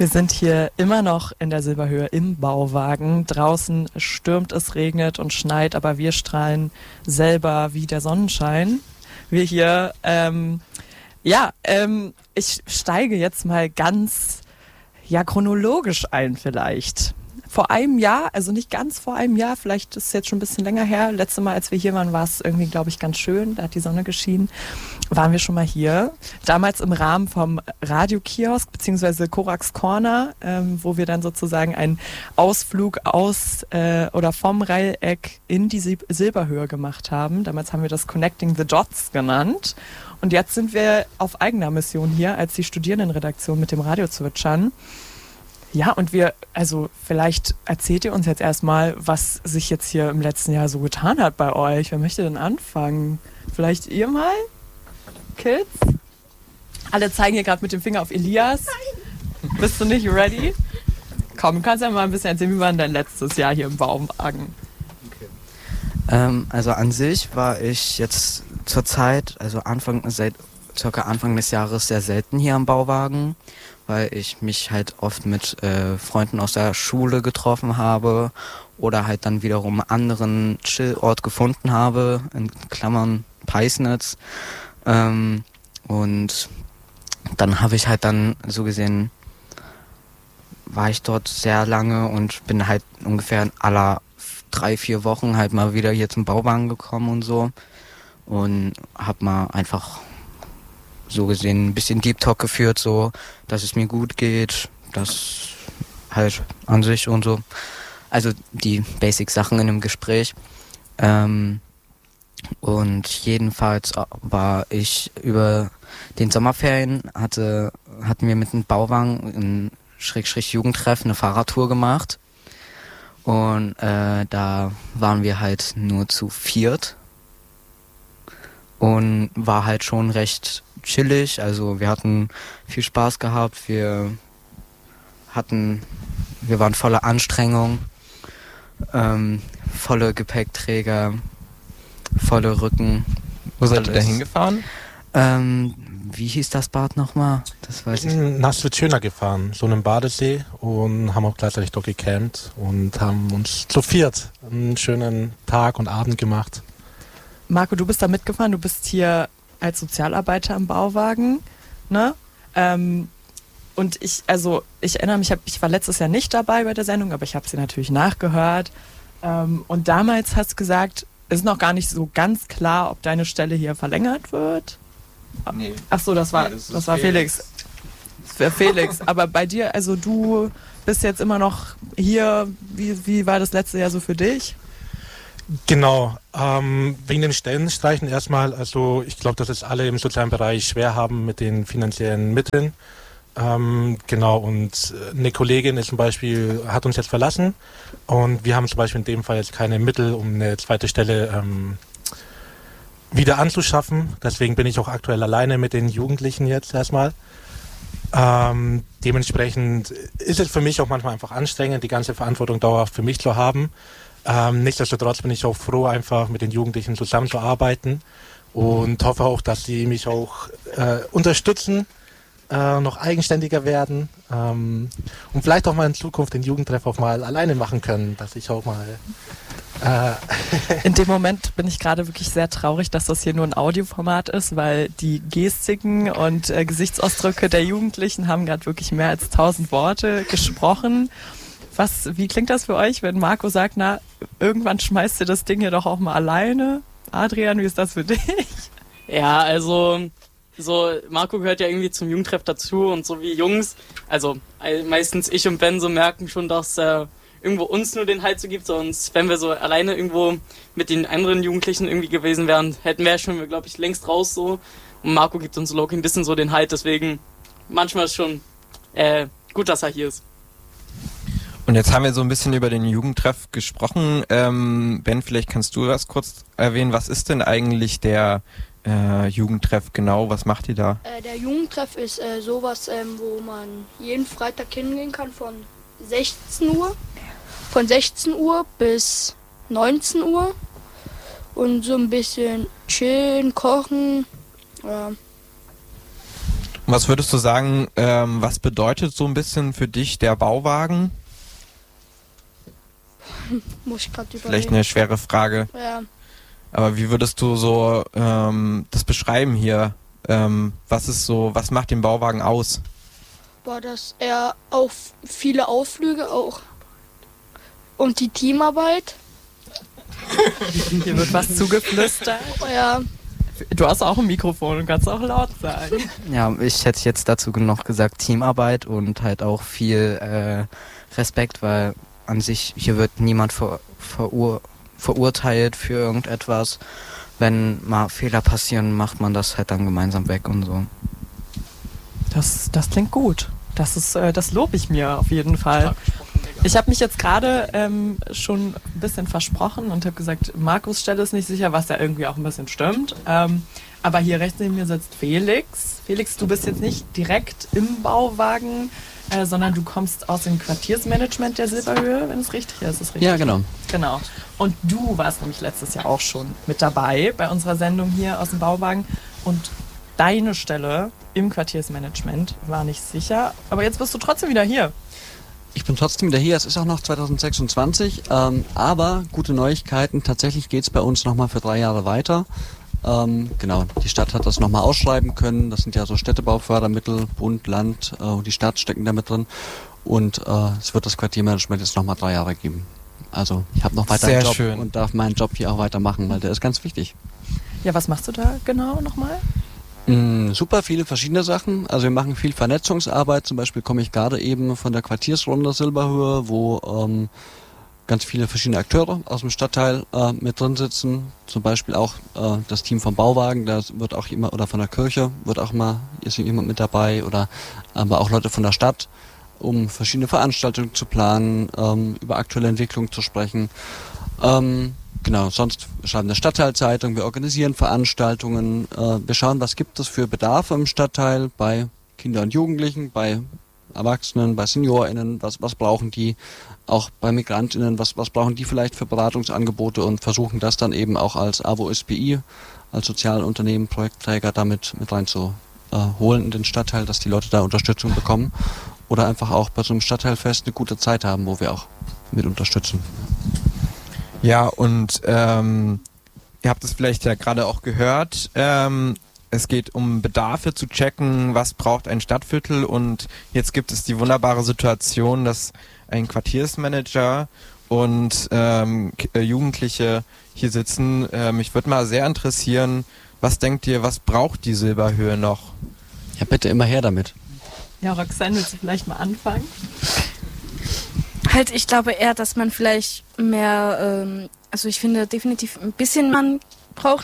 Wir sind hier immer noch in der Silberhöhe im Bauwagen. Draußen stürmt es, regnet und schneit, aber wir strahlen selber wie der Sonnenschein. Wir hier, ich steige jetzt mal ganz, chronologisch ein vielleicht. Vor einem Jahr, also nicht ganz vor einem Jahr, vielleicht ist es jetzt schon ein bisschen länger her. Letzte Mal, als wir hier waren, war es irgendwie, glaube ich, ganz schön. Da hat die Sonne geschienen. Waren wir schon mal hier. Damals im Rahmen vom Radiokiosk bzw. Korax Corner, wo wir dann sozusagen einen Ausflug vom Reileck in die Silberhöhe gemacht haben. Damals haben wir das Connecting the Dots genannt. Und jetzt sind wir auf eigener Mission hier als die Studierendenredaktion mit dem Radiozwitschern. Ja, und vielleicht erzählt ihr uns jetzt erstmal, was sich jetzt hier im letzten Jahr so getan hat bei euch. Wer möchte denn anfangen? Vielleicht ihr mal? Kids? Alle zeigen hier gerade mit dem Finger auf Elias. Nein. Bist du nicht ready? Komm, du kannst ja mal ein bisschen erzählen, wie war denn dein letztes Jahr hier im Bauwagen? Okay. Also an sich war ich jetzt zur Zeit, seit circa Anfang des Jahres sehr selten hier am Bauwagen, weil ich mich halt oft mit Freunden aus der Schule getroffen habe oder halt dann wiederum einen anderen Chillort gefunden habe, in Klammern Peisnitz. Und dann habe ich halt dann so gesehen, war ich dort sehr lange und bin halt ungefähr aller 3-4 Wochen halt mal wieder hier zum Bauwagen gekommen und so. Und habe mal einfach so gesehen ein bisschen Deep Talk geführt, so, dass es mir gut geht, das halt an sich und so. Also die Basic-Sachen in einem Gespräch. Und jedenfalls war ich über den Sommerferien, hatten wir mit dem Bauwagen in Jugendtreff eine Fahrradtour gemacht. Und da waren wir halt nur zu 4. Und war halt schon recht chillig, also wir hatten viel Spaß gehabt, wir waren voller Anstrengung, volle Gepäckträger, volle Rücken. Wo seid ihr da hingefahren? Wie hieß das Bad nochmal? Das weiß ich. Nach Switschöner gefahren, so einem Badesee, und haben auch gleichzeitig dort gecampt und haben uns zu 4 einen schönen Tag und Abend gemacht. Marco, du bist da mitgefahren, du bist hier als Sozialarbeiter im Bauwagen, ne? Und ich erinnere mich, ich war letztes Jahr nicht dabei bei der Sendung, aber ich habe sie natürlich nachgehört. Und damals hast du gesagt, es ist noch gar nicht so ganz klar, ob deine Stelle hier verlängert wird. Nee. Ach so, das war Felix. Das wäre Felix. Aber bei dir, also du bist jetzt immer noch hier. Wie war das letzte Jahr so für dich? Genau, wegen den Stellenstreichen erstmal, also ich glaube, dass es alle im sozialen Bereich schwer haben mit den finanziellen Mitteln. Genau, und eine Kollegin ist zum Beispiel, hat uns jetzt verlassen und wir haben zum Beispiel in dem Fall jetzt keine Mittel, um eine zweite Stelle wieder anzuschaffen. Deswegen bin ich auch aktuell alleine mit den Jugendlichen jetzt erstmal. Dementsprechend ist es für mich auch manchmal einfach anstrengend, die ganze Verantwortung dauerhaft für mich zu haben. Nichtsdestotrotz bin ich auch froh, einfach mit den Jugendlichen zusammenzuarbeiten und hoffe auch, dass sie mich auch unterstützen, noch eigenständiger werden und vielleicht auch mal in Zukunft den Jugendtreff auch mal alleine machen können, dass ich auch mal... In dem Moment bin ich gerade wirklich sehr traurig, dass das hier nur ein Audioformat ist, weil die Gestiken und Gesichtsausdrücke der Jugendlichen haben gerade wirklich mehr als 1000 Worte gesprochen. Wie klingt das für euch, wenn Marco sagt, na, irgendwann schmeißt ihr das Ding hier doch auch mal alleine? Adrian, wie ist das für dich? Ja, also Marco gehört ja irgendwie zum Jugendtreff dazu und so wie Jungs, also meistens ich und Ben so merken schon, dass irgendwo uns nur den Halt so gibt, sonst wenn wir so alleine irgendwo mit den anderen Jugendlichen irgendwie gewesen wären, hätten wir schon, glaube ich, längst raus so. Und Marco gibt uns Loki ein bisschen so den Halt, deswegen manchmal ist schon gut, dass er hier ist. Und jetzt haben wir so ein bisschen über den Jugendtreff gesprochen. Ben, vielleicht kannst du das kurz erwähnen. Was ist denn eigentlich der Jugendtreff genau? Was macht ihr da? Der Jugendtreff ist sowas, wo man jeden Freitag hingehen kann von 16 Uhr. Von 16 Uhr bis 19 Uhr. Und so ein bisschen chillen, kochen. Ja. Was würdest du sagen, was bedeutet so ein bisschen für dich der Bauwagen? Muss ich gerade überlegen. Vielleicht eine schwere Frage. Ja, Aber wie würdest du so das beschreiben hier? Was macht den Bauwagen aus? war das eher auch viele Ausflüge auch. Und die Teamarbeit. Hier wird was zugeflüstert. Ja, Du hast auch ein Mikrofon und kannst auch laut sagen. Ja, ich hätte jetzt dazu noch gesagt Teamarbeit und halt auch viel Respekt, weil an sich hier wird niemand verurteilt für irgendetwas. Wenn mal Fehler passieren, macht man das halt dann gemeinsam weg und so. Das klingt gut. Das lobe ich mir auf jeden Fall. Ich habe mich jetzt gerade schon ein bisschen versprochen und habe gesagt, Markus' Stelle ist nicht sicher, was ja irgendwie auch ein bisschen stimmt. Aber hier rechts neben mir sitzt Felix. Felix, du bist jetzt nicht direkt im Bauwagen, sondern du kommst aus dem Quartiersmanagement der Silberhöhe, wenn es richtig ist. Ist richtig? Ja, genau. Genau. Und du warst nämlich letztes Jahr auch schon mit dabei bei unserer Sendung hier aus dem Bauwagen. Und deine Stelle im Quartiersmanagement war nicht sicher. Aber jetzt bist du trotzdem wieder hier. Ich bin trotzdem wieder hier, es ist auch noch 2026, aber gute Neuigkeiten, tatsächlich geht es bei uns nochmal für 3 Jahre weiter. Genau, die Stadt hat das nochmal ausschreiben können, das sind ja so Städtebaufördermittel, Bund, Land und die Stadt stecken da mit drin und es wird das Quartiermanagement jetzt nochmal 3 Jahre geben. Also ich habe noch weiter einen Sehr Job schön. und darf meinen Job hier auch weitermachen, weil der ist ganz wichtig. Ja, was machst du da genau nochmal? Super viele verschiedene Sachen. Also wir machen viel Vernetzungsarbeit. Zum Beispiel komme ich gerade eben von der Quartiersrunde Silberhöhe, wo ganz viele verschiedene Akteure aus dem Stadtteil mit drin sitzen. Zum Beispiel auch das Team vom Bauwagen, da wird auch jemand, oder von der Kirche wird auch mal, ist jemand mit dabei, oder aber auch Leute von der Stadt, um verschiedene Veranstaltungen zu planen, über aktuelle Entwicklungen zu sprechen. Genau, sonst schreiben wir Stadtteilzeitung, wir organisieren Veranstaltungen, wir schauen, was gibt es für Bedarfe im Stadtteil bei Kindern und Jugendlichen, bei Erwachsenen, bei SeniorInnen, was brauchen die, auch bei MigrantInnen, was brauchen die vielleicht für Beratungsangebote und versuchen das dann eben auch als AWO-SPI, als Sozialunternehmen, Projektträger damit mit reinzuholen in den Stadtteil, dass die Leute da Unterstützung bekommen oder einfach auch bei so einem Stadtteilfest eine gute Zeit haben, wo wir auch mit unterstützen. Ja, und ihr habt es vielleicht ja gerade auch gehört, es geht um Bedarfe zu checken, was braucht ein Stadtviertel, und jetzt gibt es die wunderbare Situation, dass ein Quartiersmanager und Jugendliche hier sitzen. Mich würde mal sehr interessieren, was denkt ihr, was braucht die Silberhöhe noch? Ja, bitte immer her damit. Ja, Roxanne, willst du vielleicht mal anfangen? Halt, ich glaube eher, dass man vielleicht mehr, also ich finde definitiv ein bisschen man braucht